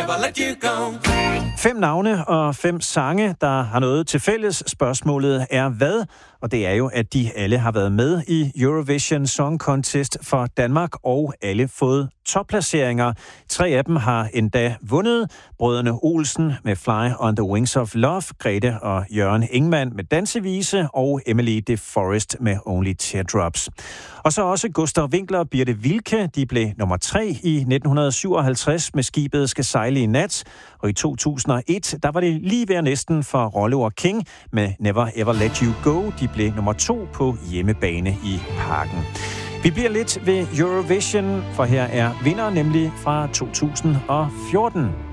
never let you go. 5 navne og 5 sange, der har noget til fælles. Spørgsmålet er hvad? Og det er jo, at de alle har været med i Eurovision Song Contest for Danmark, og alle fået topplaceringer. 3 af dem har endda vundet. Brødrene Olsen med Fly on the Wings of Love, Grete og Jørgen Ingmann med Dansevise, og Emily de Forest med Only Teardrops. Og så også Gustav Winkler og Birte Wilke, de blev nummer 3 i 1957 med Skibet skal sejle i nat. Og i 2001, der var det lige ved næsten for Rollo & King med Never Ever Let You Go. De blev nummer 2 på hjemmebane i Parken. Vi bliver lidt ved Eurovision, for her er vinder nemlig fra 2014.